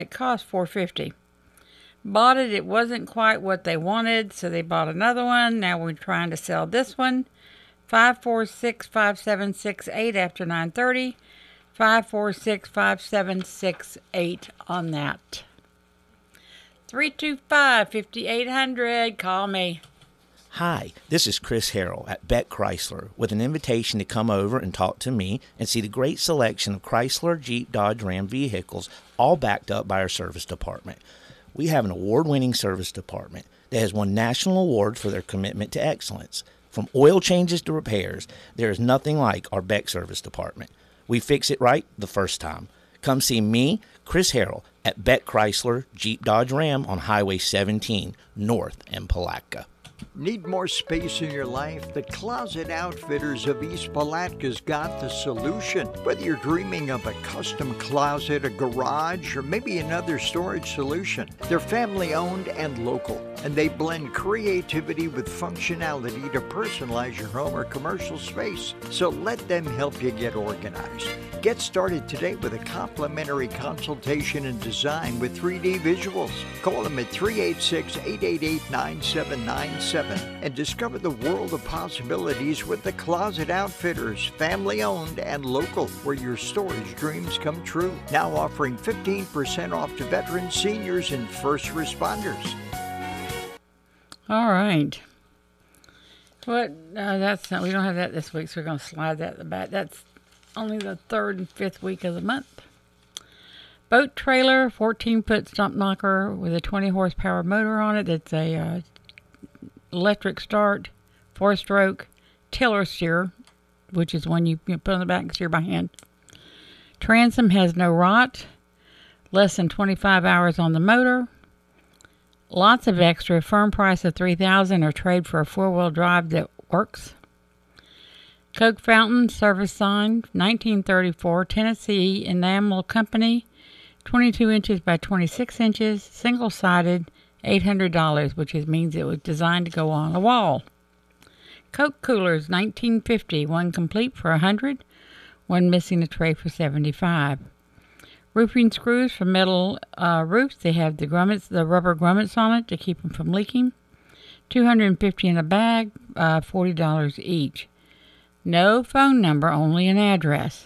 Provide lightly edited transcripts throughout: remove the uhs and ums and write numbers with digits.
It cost $450. Bought it. It wasn't quite what they wanted, so they bought another one. Now we're trying to sell this one. 546-5768 after 9:30. 546-5768 on that. 325-5800. Call me. Hi, this is Chris Harrell at Beck Chrysler with an invitation to come over and talk to me and see the great selection of Chrysler, Jeep, Dodge, Ram vehicles, all backed up by our service department. We have an award-winning service department that has won national awards for their commitment to excellence. From oil changes to repairs, there is nothing like our Beck service department. We fix it right the first time. Come see me, Chris Harrell, at Beck Chrysler, Jeep, Dodge, Ram on Highway 17, north in Palatka. Need more space in your life? The Closet Outfitters of East Palatka's got the solution. Whether you're dreaming of a custom closet, a garage, or maybe another storage solution, they're family owned and local, and they blend creativity with functionality to personalize your home or commercial space. So let them help you get organized. Get started today with a complimentary consultation and design with 3D visuals. Call them at 386-888-9797 and discover the world of possibilities with the Closet Outfitters, family owned and local, where your storage dreams come true. Now offering 15% off to veterans, seniors, and first responders. All right. What? That's not. We don't have that this week, so we're going to slide that at the back. That's only the 3rd and 5th week of the month. Boat trailer, 14-foot stump knocker with a 20 horsepower motor on it. It's a electric start, 4-stroke, tiller steer, which is one you put on the back and steer by hand. Transom has no rot, less than 25 hours on the motor. Lots of extra, firm price of $3,000 or trade for a 4-wheel drive that works. Coke fountain, service sign, 1934, Tennessee Enamel Company, 22 inches by 26 inches, single-sided, $800, which means it was designed to go on a wall. Coke coolers, 1950, one complete for $100, one missing a tray for $75. Roofing screws for metal roofs. They have the rubber grommets on it to keep them from leaking. $250 in a bag, $40 each. No phone number, only an address.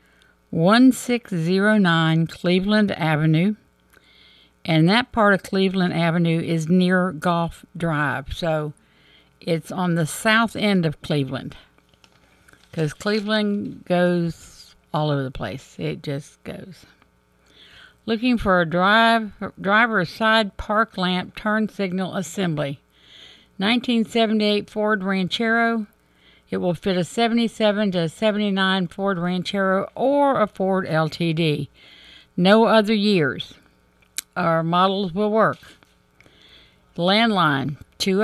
1609 Cleveland Avenue. And that part of Cleveland Avenue is near Golf Drive. So it's on the south end of Cleveland. Because Cleveland goes all over the place. It just goes. Looking for a driver's side park lamp turn signal assembly. 1978 Ford Ranchero. It will fit a 77 to 79 Ford Ranchero or a Ford LTD. No other years or models will work. Landline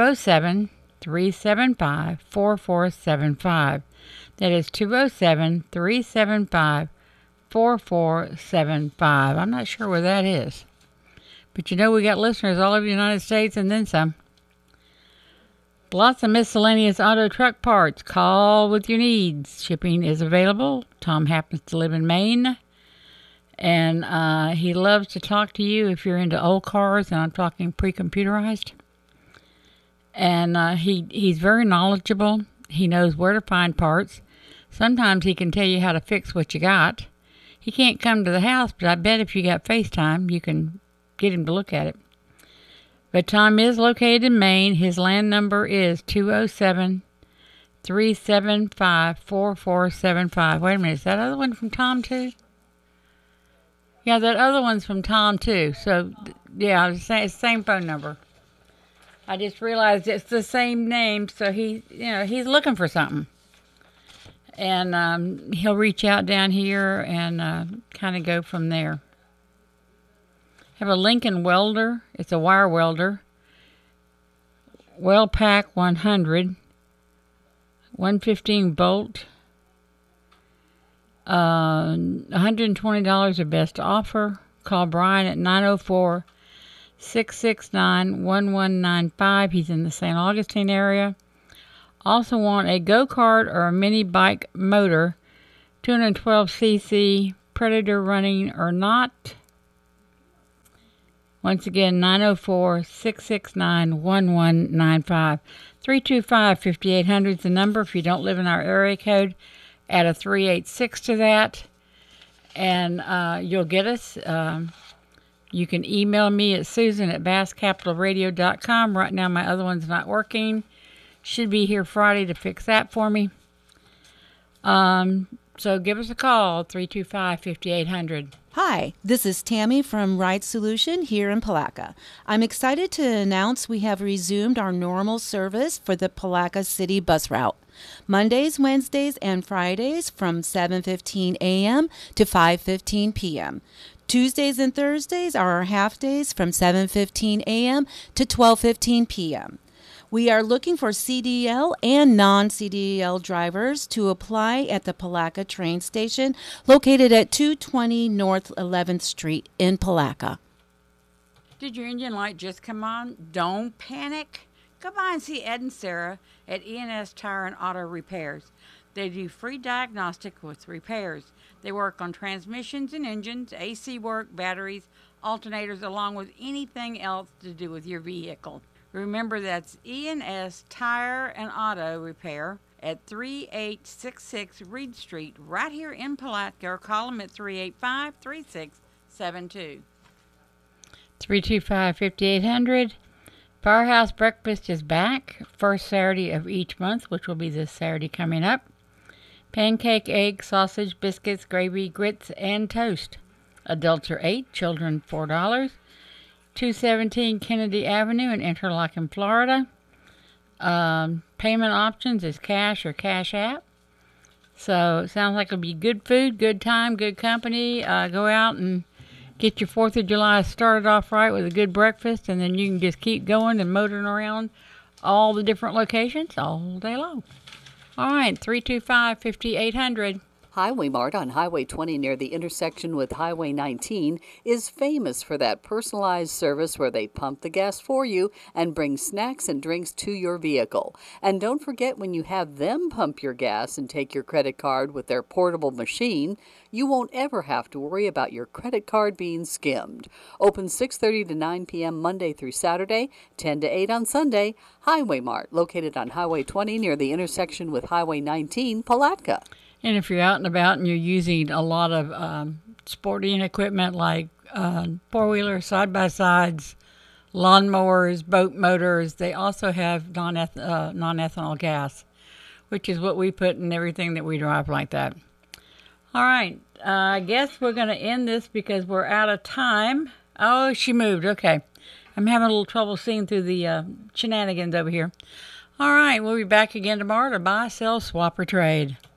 207-375-4475. That is 207-375-4475. I'm not sure where that is. But you know we got listeners all over the United States and then some. Lots of miscellaneous auto truck parts. Call with your needs. Shipping is available. Tom happens to live in Maine. And he loves to talk to you if you're into old cars. And I'm talking pre-computerized. And he's very knowledgeable. He knows where to find parts. Sometimes he can tell you how to fix what you got. He can't come to the house, but I bet if you got FaceTime, you can get him to look at it. But Tom is located in Maine. His land number is 207-375-4475. Wait a minute, is that other one from Tom too? Yeah, that other one's from Tom too. So, yeah, it's the same phone number. I just realized it's the same name, so he's looking for something. And he'll reach out down here and kind of go from there. Have a Lincoln welder. It's a wire welder. Wellpack 100. 115 bolt. $120 the best offer. Call Brian at 904-669-1195. He's in the St. Augustine area. Also want a go-kart or a mini bike motor, 212cc, Predator running or not. Once again, 904-669-1195. 325-5800 is the number. If you don't live in our area code, add a 386 to that, and you'll get us. You can email me at susan@basscapitalradio.com. Right now, my other one's not working. Should be here Friday to fix that for me. So give us a call, 325-5800. Hi, this is Tammy from Ride Solution here in Palaca. I'm excited to announce we have resumed our normal service for the Palaca City bus route. Mondays, Wednesdays, and Fridays from 7:15 a.m. to 5:15 p.m. Tuesdays and Thursdays are our half days from 7:15 a.m. to 12:15 p.m. We are looking for CDL and non-CDL drivers to apply at the Palaca train station located at 220 North 11th Street in Palaca. Did your engine light just come on? Don't panic. Go by and see Ed and Sarah at ENS Tire and Auto Repairs. They do free diagnostic with repairs. They work on transmissions and engines, AC work, batteries, alternators, along with anything else to do with your vehicle. Remember, that's ENS Tire and Auto Repair at 3866 Reed Street, right here in Palatka, or call them at 385-3672. 325-5800. Firehouse Breakfast is back, first Saturday of each month, which will be this Saturday coming up. Pancake, egg, sausage, biscuits, gravy, grits, and toast. Adults are $8, children $4. 217 Kennedy Avenue in Interlachen, Florida. Payment options is cash or Cash App. So it sounds like it'll be good food, good time, good company. Go out and get your 4th of July started off right with a good breakfast, and then you can just keep going and motoring around all the different locations all day long. All right, 325-5800. Highway Mart on Highway 20 near the intersection with Highway 19 is famous for that personalized service where they pump the gas for you and bring snacks and drinks to your vehicle. And don't forget, when you have them pump your gas and take your credit card with their portable machine, you won't ever have to worry about your credit card being skimmed. Open 6:30 to 9 p.m. Monday through Saturday, 10 to 8 on Sunday. Highway Mart, located on Highway 20 near the intersection with Highway 19, Palatka. And if you're out and about and you're using a lot of sporting equipment like four-wheelers, side-by-sides, lawnmowers, boat motors, they also have non-ethanol gas, which is what we put in everything that we drive like that. All right, I guess we're going to end this because we're out of time. Oh, she moved. Okay. I'm having a little trouble seeing through the shenanigans over here. All right, we'll be back again tomorrow to buy, sell, swap, or trade.